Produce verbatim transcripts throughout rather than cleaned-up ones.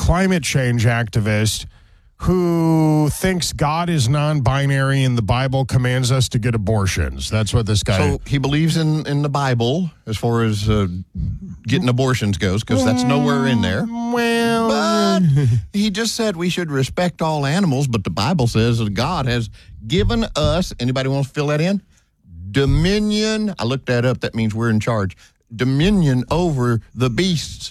climate change activist who thinks God is non-binary and the Bible commands us to get abortions. That's what this guy... So he believes in, in the Bible as far as uh, getting abortions goes, because that's nowhere in there. Well... But he just said we should respect all animals, but the Bible says that God has given us... Anybody want to fill that in? Dominion. I looked that up. That means we're in charge. Dominion over the beasts.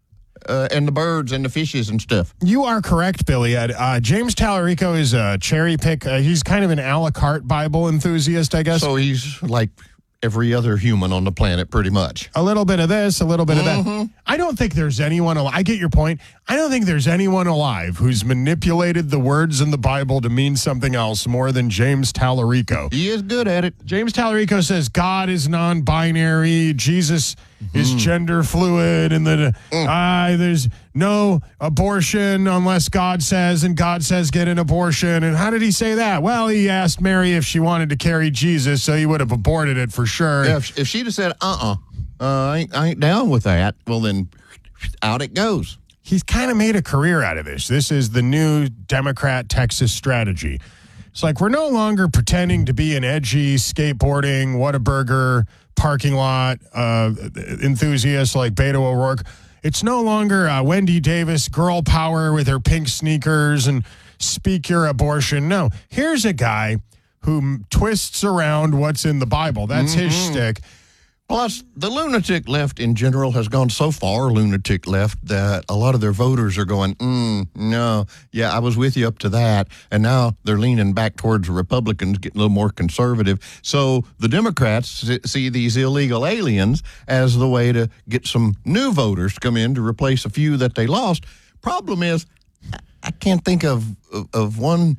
Uh, and the birds and the fishes and stuff. You are correct, Billy Ed. Uh, James Tallarico is a cherry pick. Uh, he's kind of an a la carte Bible enthusiast, I guess. So he's like every other human on the planet, pretty much. A little bit of this, a little bit mm-hmm. of that. I don't think there's anyone, al- I get your point. I don't think there's anyone alive who's manipulated the words in the Bible to mean something else more than James Tallarico. He is good at it. James Tallarico says God is non-binary, Jesus mm-hmm. is gender fluid, and that mm. uh, there's no abortion unless God says, and God says get an abortion. And how did he say that? Well, he asked Mary if she wanted to carry Jesus, so he would have aborted it for sure. Yeah, if, if she'd have said, uh-uh, uh, I, ain't, I ain't down with that, well, then out it goes. He's kind of made a career out of this. This is the new Democrat Texas strategy. It's like we're no longer pretending to be an edgy skateboarding, Whataburger, parking lot uh, enthusiast like Beto O'Rourke. It's no longer uh, Wendy Davis, girl power with her pink sneakers and speak your abortion. No, here's a guy who twists around what's in the Bible. That's mm-hmm. his shtick. Plus, the lunatic left in general has gone so far lunatic left that a lot of their voters are going, mm, no, yeah, I was with you up to that. And now they're leaning back towards Republicans, getting a little more conservative. So the Democrats see these illegal aliens as the way to get some new voters to come in to replace a few that they lost. Problem is, I can't think of, of, of one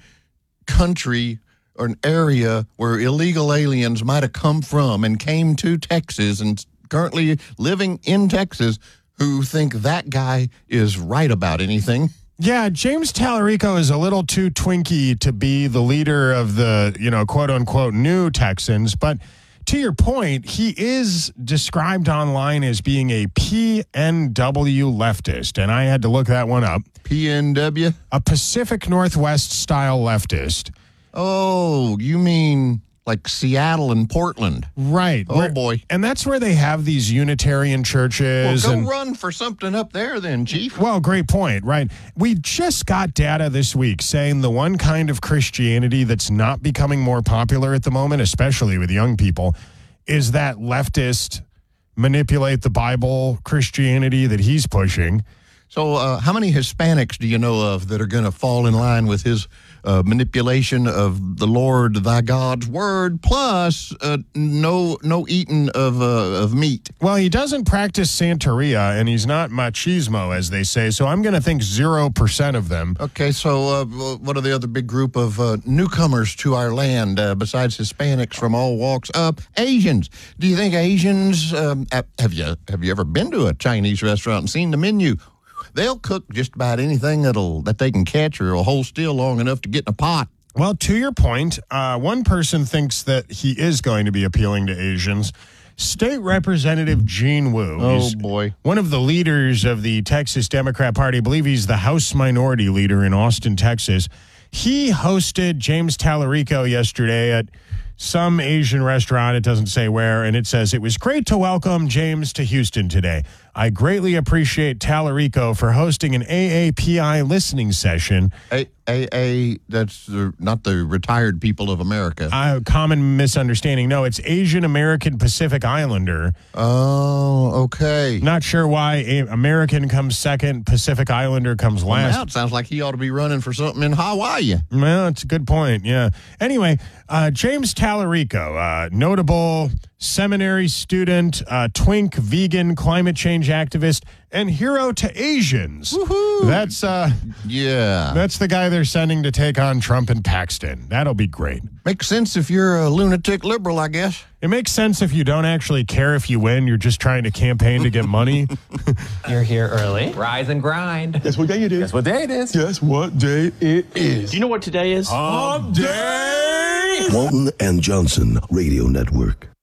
country or an area where illegal aliens might have come from and came to Texas and currently living in Texas who think that guy is right about anything. Yeah, James Tallarico is a little too Twinkie to be the leader of the, you know, quote unquote new Texans. But to your point, he is described online as being a P N W leftist. And I had to look that one up. P N W? A Pacific Northwest style leftist. Oh, you mean like Seattle and Portland? Right. Oh, where, boy. And that's where they have these Unitarian churches. Well, go and, run for something up there then, Chief. Well, great point, right? We just got data this week saying the one kind of Christianity that's not becoming more popular at the moment, especially with young people, is that leftist manipulate the Bible Christianity that he's pushing. So uh, how many Hispanics do you know of that are going to fall in line with his uh, manipulation of the Lord thy God's word, plus uh, no no eating of uh, of meat? Well, he doesn't practice Santeria, and he's not machismo, as they say, so I'm going to think zero percent of them. Okay, so uh, what are the other big group of uh, newcomers to our land, uh, besides Hispanics from all walks up? Asians. Do you think Asians, um, have you have you ever been to a Chinese restaurant and seen the menu? They'll cook just about anything that'll that they can catch or will hold still long enough to get in a pot. Well, to your point, uh, one person thinks that he is going to be appealing to Asians. State Representative Gene Wu. Oh, he's boy. One of the leaders of the Texas Democrat Party. I believe he's the House Minority Leader in Austin, Texas. He hosted James Tallarico yesterday at some Asian restaurant. It doesn't say where, and it says, "It was great to welcome James to Houston today. I greatly appreciate Tallarico for hosting an A A P I listening session." A A, that's the, not the retired people of America. Uh, common misunderstanding. No, it's Asian American Pacific Islander. Oh, okay. Not sure why a- American comes second, Pacific Islander comes Well, last. now it sounds like he ought to be running for something in Hawaii. Well, it's a good point, yeah. Anyway, uh, James Tallarico, uh, notable seminary student, uh, twink, vegan, climate change activist, and hero to Asians. Woohoo! That's uh, yeah. That's the guy they're sending to take on Trump and Paxton. That'll be great. Makes sense if you're a lunatic liberal, I guess. It makes sense if you don't actually care if you win. You're just trying to campaign to get money. You're here early. Rise and grind. Guess what day it is? Guess what day it is? Guess what day it is? Do you know what today is? Hump Day! Walton and Johnson Radio Network.